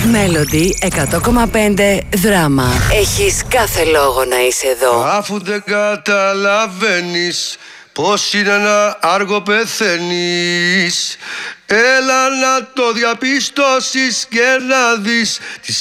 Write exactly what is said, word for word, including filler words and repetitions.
Μέλοντι εκατό κόμμα πέντε δράμα. Έχεις κάθε λόγο να είσαι εδώ. Αφού δεν καταλαβαίνεις πως είναι ένα άργο πεθαίνεις, έλα να το διαπιστώσεις και να δεις τι